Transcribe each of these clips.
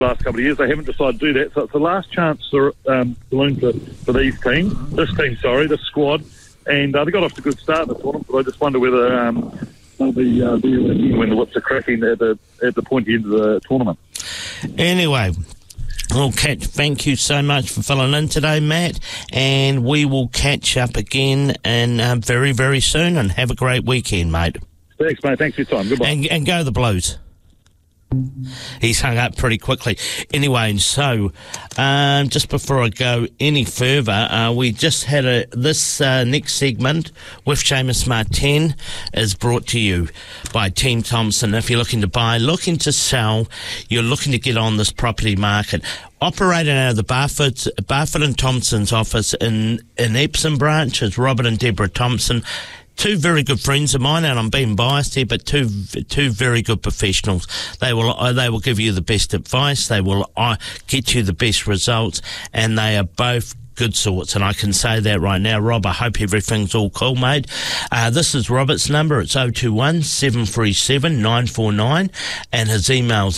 last couple of years. They haven't decided to do that, so it's the last chance for saloon for this squad, and they got off to a good start in the tournament, but I just wonder whether they'll be when the whips are cracking at the pointy end of the tournament. Anyway, thank you so much for filling in today, Matt, and we will catch up again and very, very soon, and have a great weekend, mate. Thanks, mate. Thanks for your time. Goodbye. And go the Blues. He's hung up pretty quickly. Anyway, so just before I go any further, we just had this next segment with Seamus Martin is brought to you by Team Thompson. If you're looking to buy, looking to sell, you're looking to get on this property market, operating out of the Barfoot and Thompson's office in Epsom branch is Robert and Deborah Thompson. Two very good friends of mine, and I'm being biased here, but two very good professionals. They will give you the best advice. They will get you the best results, and they are both good sorts, and I can say that right now. Rob, I hope everything's all cool, mate. This is Robert's number. It's 021-737-949, and his email's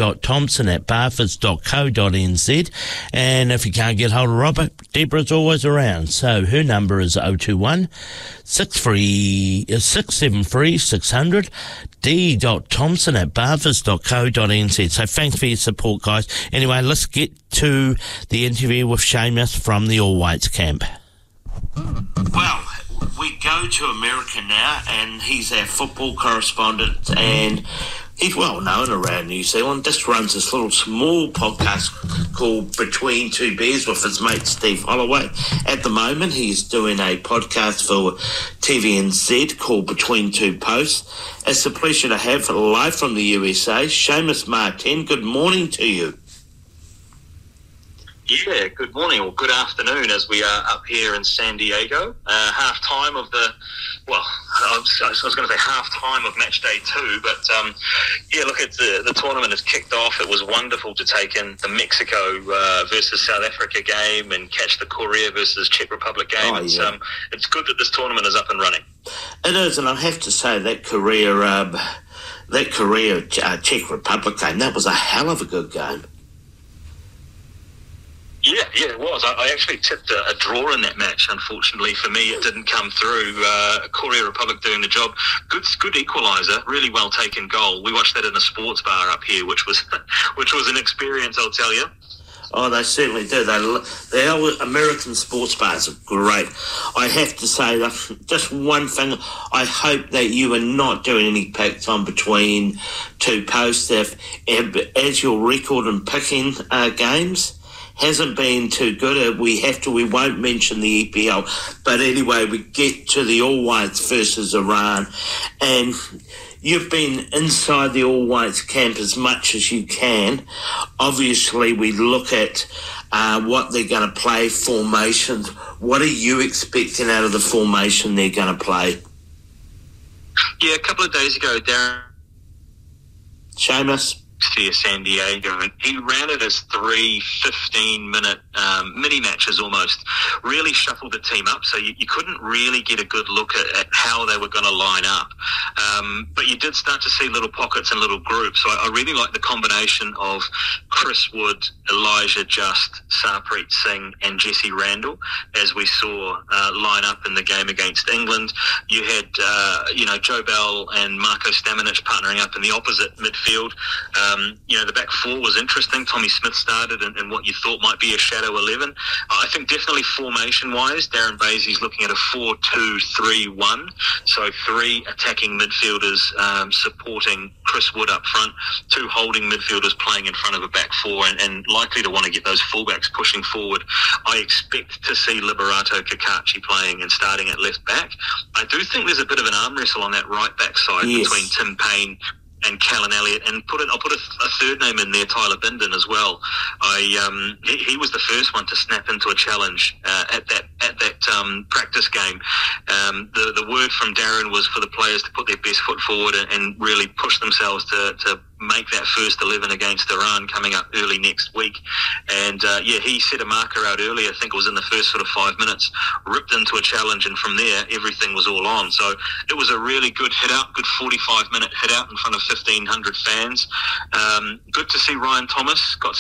r.thompson@barfords.co.nz. And if you can't get hold of Robert, Deborah's always around. So her number is 021-673-600, d.thompson@barfords.co.nz. So thanks for your support, guys. Anyway, let's get to the interview with Seamus from the All Whites camp. Well, we go to America now, and he's our football correspondent, and he's well known around New Zealand. Just runs this little small podcast called Between Two Beers with his mate Steve Holloway. At the moment, he's doing a podcast for TVNZ called Between Two Posts. It's a pleasure to have live from the USA, Seamus Martin. Good morning to you. Yeah, good morning or good afternoon as we are up here in San Diego. Half time of I was going to say half time of match day 2, but look, the tournament has kicked off. It was wonderful to take in the Mexico versus South Africa game and catch the Korea versus Czech Republic game. It's good that this tournament is up and running. It is, and I have to say that Korea Czech Republic game, that was a hell of a good game. Yeah, it was. I actually tipped a draw in that match. Unfortunately for me, it didn't come through. Korea Republic doing the job. Good equaliser. Really well taken goal. We watched that in a sports bar up here, which was an experience, I'll tell you. Oh, they certainly do. The American sports bars are great. I have to say, just one thing, I hope that you are not doing any pack time between two posts. As your record in picking games hasn't been too good. We won't mention the EPL. But anyway, we get to the All Whites versus Iran. And you've been inside the All Whites camp as much as you can. Obviously, we look at what they're going to play, formations. What are you expecting out of the formation they're going to play? Yeah, a couple of days ago, Darren Seamus to San Diego, and he ran it as 3 15-minute mini matches almost. Really shuffled the team up, so you couldn't really get a good look at how they were going to line up. But you did start to see little pockets and little groups. So I really like the combination of Chris Wood, Elijah Just, Sarpreet Singh, and Jesse Randall, as we saw line up in the game against England. You had Joe Bell and Marko Stamenic partnering up in the opposite midfield. The back four was interesting. Tommy Smith started in what you thought might be a shadow 11. I think definitely formation-wise, Darren Basie's looking at a 4-2-3-1. So 3 attacking midfielders supporting Chris Wood up front, 2 holding midfielders playing in front of a back four, and likely to want to get those fullbacks pushing forward. I expect to see Liberato Kakachi playing and starting at left back. I do think there's a bit of an arm wrestle on that right back side between Tim Payne and Callan Elliott, and I'll put a third name in there, Tyler Bindon as well. He was the first one to snap into a challenge at that practice game. The word from Darren was for the players to put their best foot forward and really push themselves to make that first 11 against Iran coming up early next week. And he set a marker out early. I think it was in the first sort of 5 minutes, ripped into a challenge, and from there everything was all on. So it was a really good hit out, good 45-minute hit out in front of 1,500 fans. Good to see Ryan Thomas got